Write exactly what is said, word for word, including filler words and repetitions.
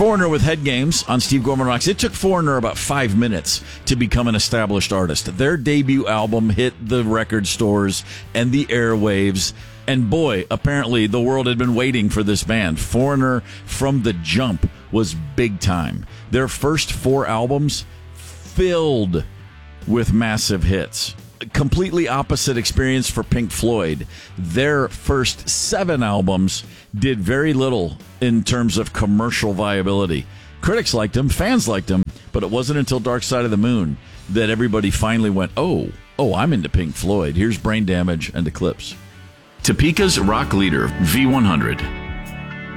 Foreigner with Head Games on Steve Gorman Rocks. It took Foreigner about five minutes to become an established artist. Their debut album hit the record stores and the airwaves. And boy, apparently the world had been waiting for this band. Foreigner from the jump was big time. Their first four albums filled with massive hits. Completely opposite experience for Pink Floyd. Their first seven albums did very little in terms of commercial viability. Critics liked them, fans liked them, but it wasn't until Dark Side of the Moon that everybody finally went, oh, oh, I'm into Pink Floyd. Here's Brain Damage and Eclipse. Topeka's rock leader, V one hundred.